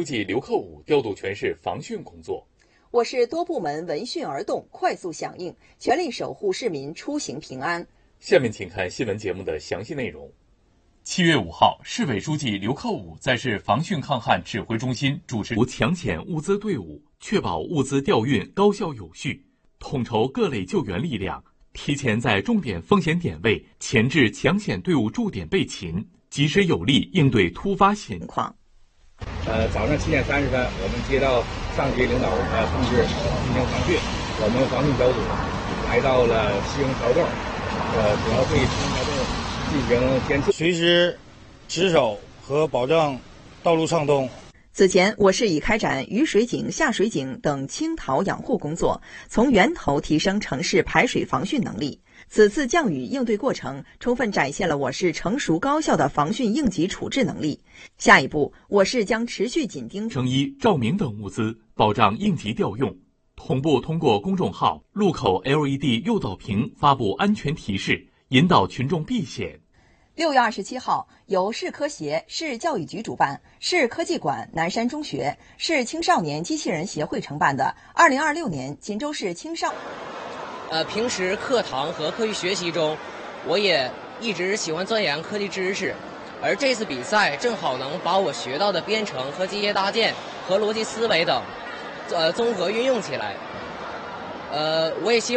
记刘克武调度全市防汛工作。 我市多部门闻讯而动，快速响应，全力守护市民出行平安。 下面请看新闻节目的详细内容。7月5号，市委书记刘克武在市防汛抗旱指挥中心主持抢险物资队伍，确保物资调运高效有序，统筹各类救援力量，提前在重点风险点位前置抢险队伍驻点备勤，及时有力应对突发情况。 早上7点30分，我们接到上级领导通知进行防汛，我们防汛小组来到了西荣桥洞，主要对西荣桥洞进行监测， 随时值守和保证道路畅通。 此前，我市已开展雨水井、下水井等倾陶养护工作，从源头提升城市排水防汛能力。此次降雨应对过程充分展现了我市成熟高效的防汛应急处置能力。下一步，我市将持续紧盯生衣、照明等物资，保障应急调用，同步通过公众号、路口 LED 诱导屏发布安全提示，引导群众避险。 6月27号，由市科协、市教育局主办，市科技馆南山中学、市青少年机器人协会承办的2026年锦州市青少平时课堂和课余学习中，我也一直喜欢钻研科技知识，而这次比赛正好能把我学到的编程和机械搭建和逻辑思维等，综合运用起来。我也希望